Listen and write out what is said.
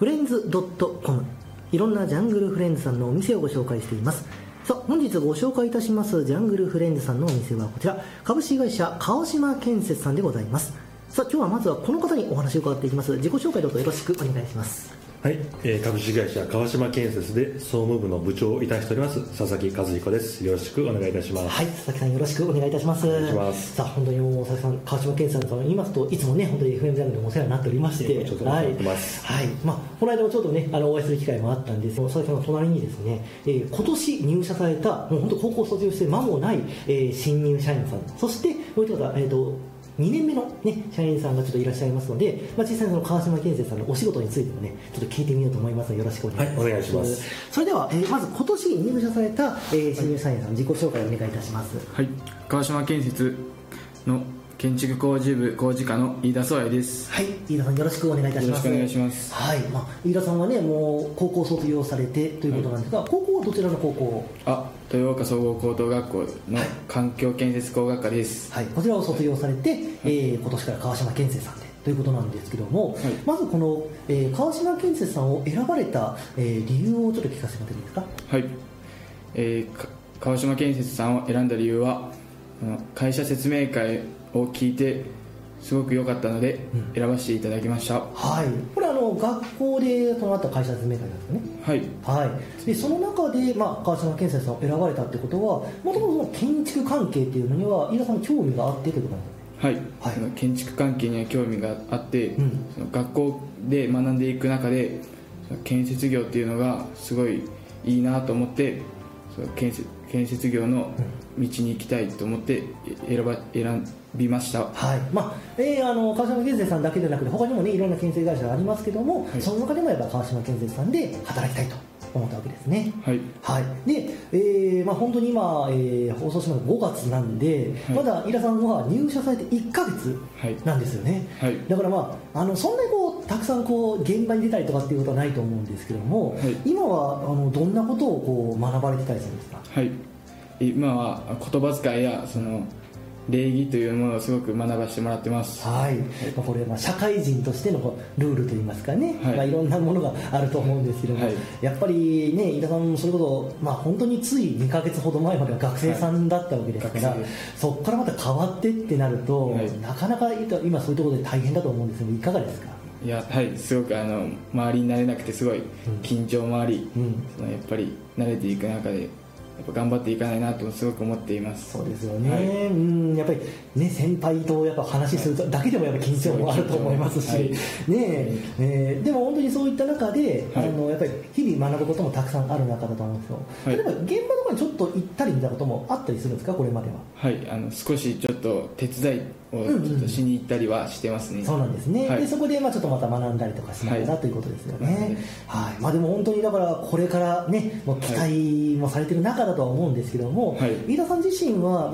フレンズ .com、 いろんなジャングルフレンズさんのお店をご紹介しています。さあ、本日ご紹介いたしますジャングルフレンズさんのお店はこちら、株式会社川島建設さんでございます。さあ、今日はまずはこの方にお話を伺っていきます。自己紹介どうぞよろしくお願いします。 はい、株式会社川島建設で総務部の部長をいたしております佐々木和彦です。よろしくお願いいたします。 はい、佐々木さんよろしくお願いいたします。 お願いします。 さあ、本当にもう佐々木さん、川島建設さんと言いますといつもね、本当に FM ジャングルでもお世話になっておりまして、 ちょっとお世話になってます。 はい、この間もちょっとね、お会いする機会もあったんですが、佐々木さんの隣にですね、今年入社されたもう本当高校卒業して間もない、新入社員さん、そしてもう一方2年目の、ね、社員さんがちょっといらっしゃいますので、実際にその川島建設さんのお仕事についてもね、ちょっと聞いてみようと思いますのでよろしくお願いします。 はい、お願いします。 それでは、まず今年入社された、新入社員さん、自己紹介をお願いいたします。 はい、川島建設の建築工事部工事課の飯田壮也です。 はい、飯田さんよろしくお願いいたします。 よろしくお願いします。 はい、飯田さんはね、もう高校卒業されてということなんですが、高校はどちらの高校？ 豊岡総合高等学校の環境建設工学科です。 はい、こちらを卒業されて、今年から川島建設さんでということなんですけども、まずこの、川島建設さんを選ばれた、理由をちょっと聞かせてもらっていいですか？ はい、川島建設さんを選んだ理由は、会社説明会を聞いてすごく良かったので選ばせていただきました。 はい、これ学校でその後会社説明会なんですかね。 はい、 はい、でその中で、川島建設さんを選ばれたってことは、もともと建築関係っていうのには飯田さんに興味があってということなんですか？ はい、建築関係には興味があって、その学校で学んでいく中で建設業っていうのがすごいいいなと思って、その建設業の道に行きたいと思って選びました。 はい、川島建設さんだけでなくて他にもね、いろんな建設会社がありますけども、その中でもやっぱ川島建設さんで働きたいと思ったわけですね。はい、で、本当に今、放送します5月なんで、まだ飯田さんは入社されて1ヶ月なんですよね。だからそんなにたくさん現場に出たりとかっていうことはないと思うんですけども、今はどんなことを学ばれてたりするんですか？ はい、今は言葉遣いやその礼儀というものをすごく学ばせてもらってます。 はい、これ社会人としてのルールといいますかね、いろんなものがあると思うんですけども、やっぱりね、飯田さんもそれこそ、本当につい2ヶ月ほど前までは学生さんだったわけですから、そこからまた変わってってなると、なかなか今そういうところで大変だと思うんですけど、いかがですか？ いや、すごく周りに慣れなくてすごい緊張もあり、やっぱり慣れていく中でやっぱ頑張っていかないなとすごく思っています。 そうですよね、やっぱりね、先輩とやっぱ話するだけでもやっぱ緊張もあると思いますし、でも本当にそういった中で、やっぱり日々学ぶこともたくさんある中だと思うんですよ。例えば現場とかにちょっと行ったりみたいなこともあったりするんですか、これまでは？はい、 少しちょっと手伝いをちょっとしに行ったりはしてますね。 そうなんですね。でそこでちょっとまた学んだりとかしながらということですよね。でも本当にだからこれからね、もう期待もされてる中だとは思うんですけども、飯田さん自身は